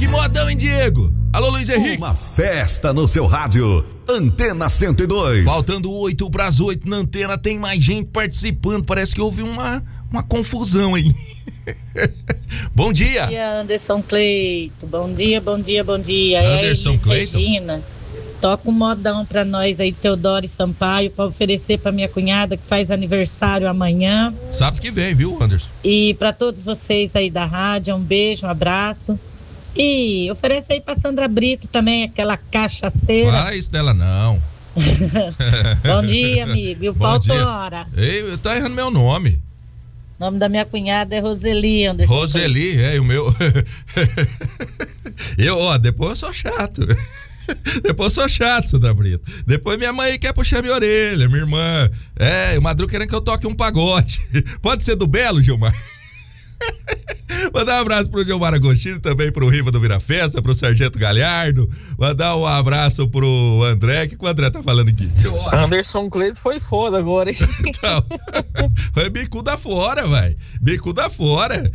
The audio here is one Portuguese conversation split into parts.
Que modão, hein, Diego? Alô, Luiz Henrique. Uma festa no seu rádio. Antena 102. Faltando 7:08 na antena, tem mais gente participando. Parece que houve uma confusão aí. Bom dia. Bom dia, Anderson Cleito. Bom dia. Anderson Cleito. Regina, toca um modão pra nós aí, Teodoro e Sampaio, pra oferecer pra minha cunhada que faz aniversário amanhã. Sábado que vem, viu, Anderson? E pra todos vocês aí da rádio, um beijo, um abraço. E oferece aí pra Sandra Brito também, aquela cachaceira. Fala isso dela, não. Bom dia, amigo. E o Paulo Tora. Ei, tá errando meu nome. O nome da minha cunhada é Roseli, Anderson. Roseli, o meu. Depois eu sou chato. Depois eu sou chato, Sandra Brito. Depois minha mãe quer puxar minha orelha, minha irmã. O Madruga querendo que eu toque um pagode. Pode ser do Belo, Gilmar? Mandar um abraço pro Gilmar Agostino, também pro Riva do Vira Festa, pro Sargento Galhardo. Mandar um abraço pro André. O que o André tá falando aqui? Anderson Cleito foi foda agora, hein? Então, foi bicuda fora, vai. Bicuda fora.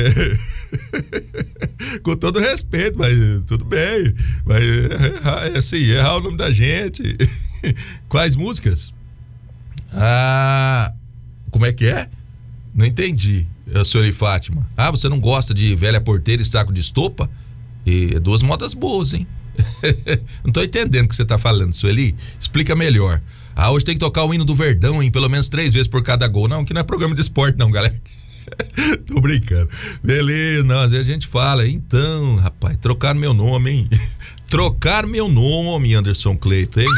Com todo respeito, mas tudo bem. Mas, assim, errar o nome da gente. Quais músicas? Como é que é? Não entendi. Sueli Fátima. Você não gosta de Velha Porteira e Saco de Estopa? E duas modas boas, hein? Não tô entendendo o que você tá falando, Sueli. Explica melhor. Hoje tem que tocar o hino do Verdão, hein? Pelo menos 3 vezes por cada gol. Não, que não é programa de esporte não, galera. Tô brincando. Beleza, não, às vezes a gente fala. Então, rapaz, trocaram meu nome, hein? Trocar meu nome, Anderson Cleito, hein?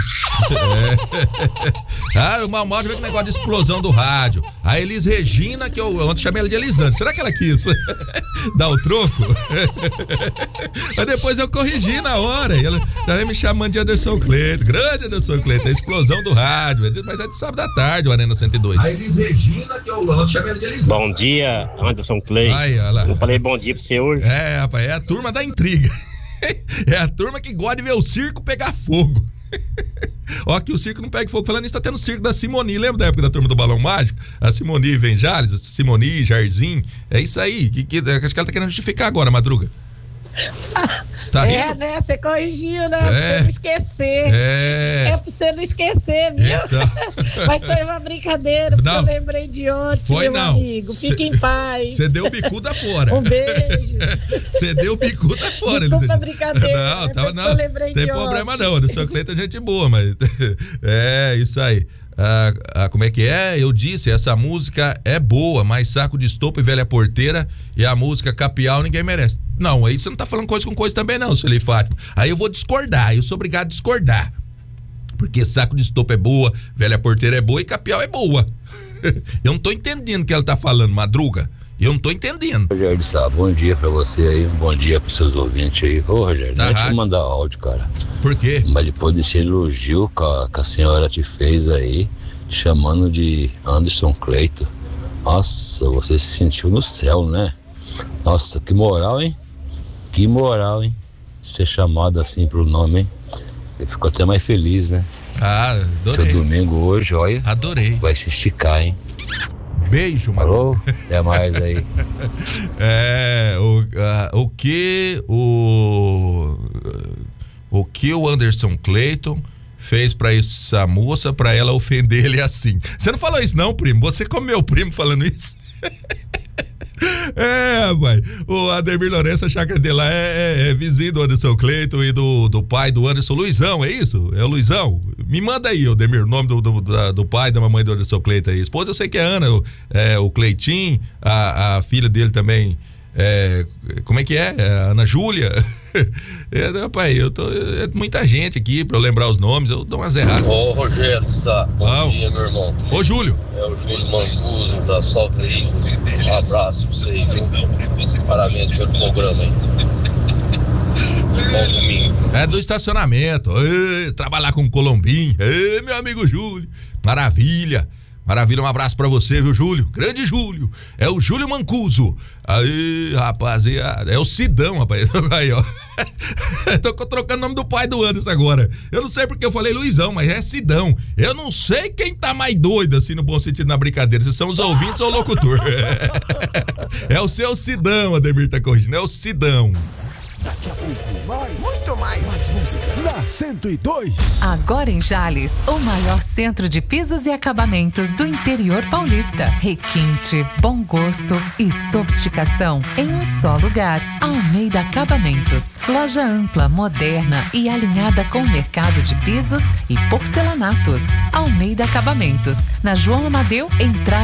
O mal de ver que negócio de explosão do rádio. A Elis Regina, que eu ontem chamei ela de Elisandro. Será que ela quis dar o troco? Mas depois eu corrigi na hora. E ela já vem me chamando de Anderson Cleito. Grande Anderson Cleito, a explosão do rádio. Mas é de sábado à tarde, o Arena 102. A Elis Regina, que eu ontem chamei ela de Elisandro. Bom dia, Anderson Cleito. Eu falei bom dia pra você hoje. Rapaz, é a turma da intriga. É a turma que gosta de ver o circo pegar fogo. Ó, que o circo não pega fogo. Falando isso, tá tendo o circo da Simoni. Lembra da época da turma do Balão Mágico? A Simoni Venjales, a Simoni, Jairzinho. É isso aí. Acho que ela tá querendo justificar agora, Madruga. Tá rindo? Né? Você corrigiu, né? Pra você não esquecer. Pra você não esquecer, viu? Então. Mas foi uma brincadeira, porque eu lembrei de ontem, meu amigo. Fique em paz. Você deu bicuda fora. Um beijo. Você deu bicuda fora. Desculpa a brincadeira. Não, eu lembrei tem de problema ontem. não. O seu Cleiton é gente boa, mas isso aí. Como é que é? Eu disse, essa música é boa, mas Saco de Estopa e Velha Porteira e a música Capial ninguém merece. Não, aí você não tá falando coisa com coisa também não, Sueli Fátima. Aí eu vou discordar, eu sou obrigado a discordar. Porque Saco de Estopa é boa, Velha Porteira é boa e Capial é boa. Eu não tô entendendo o que ela tá falando, Madruga. Eu não tô entendendo. Rogério Sá, bom dia pra você aí, um bom dia pros seus ouvintes aí. Ô, Rogério, deixa eu te mandar áudio, cara. Por quê? Mas depois desse elogio que a senhora te fez aí, chamando de Anderson Cleito, nossa, você se sentiu no céu, né? Nossa, que moral, hein? Que moral, hein? Ser chamado assim pro nome, hein? Eu fico até mais feliz, né? Adorei. Seu domingo hoje, olha. Adorei. Vai se esticar, hein? Beijo, mano. Alô? Até mais aí. O que o Anderson Cleiton fez pra essa moça, pra ela ofender ele assim? Você não falou isso não, primo? Você como meu primo falando isso? Pai. O Ademir Lourenço, a chácara dele lá é vizinho do Anderson Cleiton e do pai do Anderson, Luizão, é isso? É o Luizão? Me manda aí, Ademir, o nome do pai e da mamãe do Anderson Cleiton aí. Esposa eu sei que é Ana, o Cleitinho, a filha dele também, como é que é? A Ana Júlia. Rapaz, é muita gente aqui pra eu lembrar os nomes, eu dou umas erradas. Ô, Rogério Sá, bom dia, meu irmão. Ô, Júlio. É o Júlio Mancuso da Sol Veículos. Um abraço pra você, viu? Parabéns pelo programa aí. Bom domingo. É do estacionamento. Trabalhar com Colombinho. Meu amigo Júlio. Maravilha. Maravilha, um abraço pra você, viu, Júlio? Grande Júlio. É o Júlio Mancuso. Aí, rapaziada. É o Sidão, rapaz. Aí, ó. Tô trocando o nome do pai do Anderson agora. Eu não sei porque eu falei Luizão, mas é Sidão. Eu não sei quem tá mais doido, assim, no bom sentido, na brincadeira. Se são os ouvintes ou o locutor. É o seu Sidão, Ademir tá corrigindo. É o Sidão. Daqui a pouco Muito mais. Mais música. Na 102. Agora em Jales, o maior centro de pisos e acabamentos do interior paulista. Requinte, bom gosto e sofisticação em um só lugar. Almeida Acabamentos. Loja ampla, moderna e alinhada com o mercado de pisos e porcelanatos. Almeida Acabamentos. Na João Amadeu, entrada